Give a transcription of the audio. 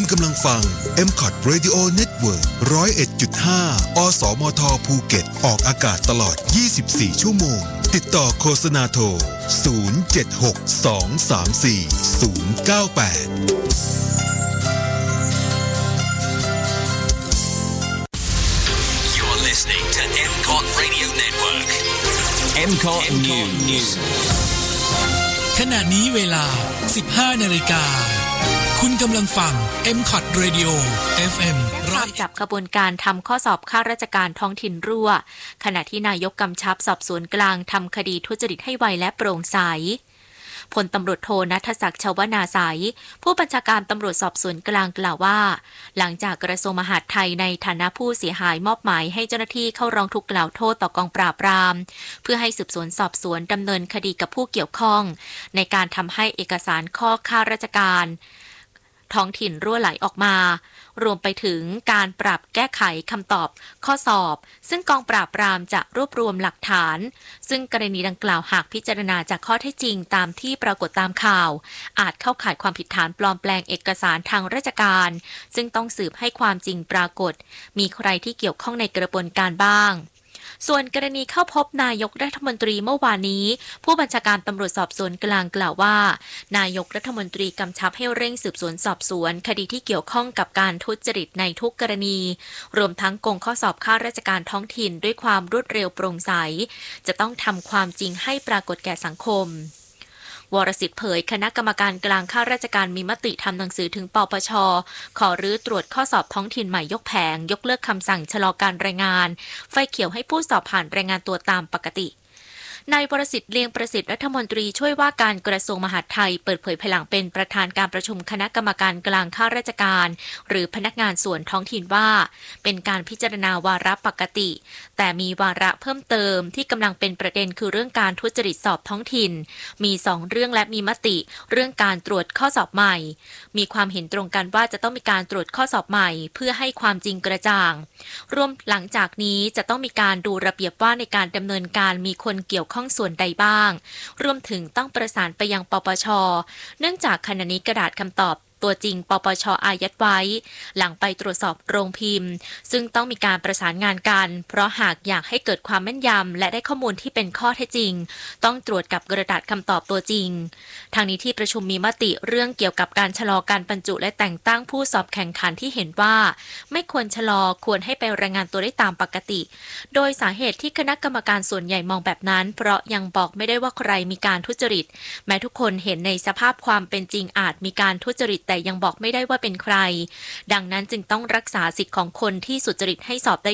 กำลังฟัง MCOT Radio Network 101.5 อสมทภูเก็ตออกอากาศตลอด24ชั่วโมงติดต่อโฆษณาโทร Listening to MCOT Radio Network. MCOT News. ขณะนี้เวลา 15 นาฬิกาคุณกำลังฟัง MCOT Radio FM จับขบวนการทำข้อสอบข้าราชการท้องถิ่นรั่วขณะที่นายกกำชับสอบสวนกลางทำคดีทุจริตให้ไวและโปร่งใสพลตำรวจโทณัฐศักดิ์ ชวนาสายผู้บัญชาการตำรวจสอบสวนกลางกล่าวว่าหลังจากกระทรวงมหาดไทยในฐานะผู้เสียหายมอบหมายให้เจ้าหน้าที่เข้าร้องทุกข์กล่าวโทษต่อกองปราบปรามเพื่อให้สืบสวนสอบสวนดำเนินคดีกับผู้เกี่ยวข้องในการทำให้เอกสารข้อข้าราชการท้องถิ่นรั่วไหลออกมารวมไปถึงการปรับแก้ไขคำตอบข้อสอบซึ่งกองปราบปรามจะรวบรวมหลักฐานซึ่งกรณีดังกล่าวหากพิจารณาจากข้อเท็จจริงตามที่ปรากฏตามข่าวอาจเข้าข่ายความผิดฐานปลอมแปลงเอกสารทางราชการซึ่งต้องสืบให้ความจริงปรากฏมีใครที่เกี่ยวข้องในกระบวนการบ้างส่วนกรณีเข้าพบนายกรัฐมนตรีเมื่อวานนี้ผู้บัญชาการตำรวจสอบสวนกลางกล่าวว่านายกรัฐมนตรีกำชับให้เร่งสืบสวนสอบสวนคดีที่เกี่ยวข้องกับการทุจริตในทุกกรณีรวมทั้งโกงข้อสอบข้าราชการท้องถิ่นด้วยความรวดเร็วโปร่งใสจะต้องทำความจริงให้ปรากฏแก่สังคมวรสิทธิ์เผยคณะกรรมการกลางข้าราชการมีมติทำหนังสือถึงปปช.ขอรื้อตรวจข้อสอบท้องถิ่นใหม่ยกแผงยกเลิกคำสั่งชะลอการรายงานไฟเขียวให้ผู้สอบผ่านรายงานตัวตามปกตินายวรสิทธิ์เลียงประสิทธิ์รัฐมนตรีช่วยว่าการกระทรวงมหาดไทยเปิดเผยภายหลังเป็นประธานการประชุมคณะกรรมการกลางข้าราชการหรือพนักงานส่วนท้องถิ่นว่าเป็นการพิจารณาวาระปกติแต่มีวาระเพิ่มเติมที่กำลังเป็นประเด็นคือเรื่องการทุจริตสอบท้องถิ่นมี2เรื่องและมีมติเรื่องการตรวจข้อสอบใหม่มีความเห็นตรงกันว่าจะต้องมีการตรวจข้อสอบใหม่เพื่อให้ความจริงกระจ่างรวมหลังจากนี้จะต้องมีการดูระเบียบว่าในการดำเนินการมีคนเกี่ยวข้องส่วนใดบ้างรวมถึงต้องประสานไปยังปปช.เนื่องจากขณะนี้กระดาษคำตอบตัวจริงปปช.อายัดไว้หลังไปตรวจสอบโรงพิมพ์ซึ่งต้องมีการประสานงานกันเพราะหากอยากให้เกิดความแม่นยำและได้ข้อมูลที่เป็นข้อเท็จจริงต้องตรวจกับกระดาษคำตอบตัวจริงทางนี้ที่ประชุมมีมติเรื่องเกี่ยวกับการชะลอการบรรจุและแต่งตั้งผู้สอบแข่งขันที่เห็นว่าไม่ควรชะลอควรให้ไปรายงานตัวได้ตามปกติโดยสาเหตุที่คณะกรรมการส่วนใหญ่มองแบบนั้นเพราะยังบอกไม่ได้ว่าใครมีการทุจริตแม้ทุกคนเห็นในสภาพความเป็นจริงอาจมีการทุจริตแต่ยังบอกไม่ได้ว่าเป็นใครดังนั้นจึงต้องรักษาสิทธิ์ของคนที่สุจริตให้สอบได้